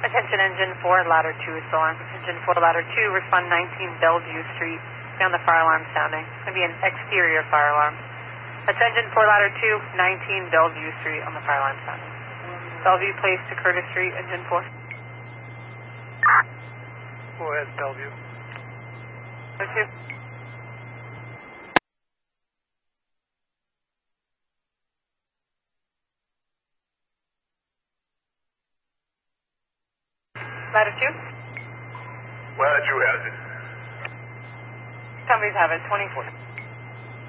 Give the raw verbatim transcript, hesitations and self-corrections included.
Attention engine four, ladder two is still on. Engine four, ladder two, respond nineteen Bellevue Street. Down the fire alarm sounding. It's going to be an exterior fire alarm. That's engine four, ladder two, nineteen Bellevue Street on the fire alarm sounding. Bellevue Place to Curtis Street, engine four. Go ahead, Bellevue. Ladder two. Ladder two? Where did you have it? Companies have it, twenty-four.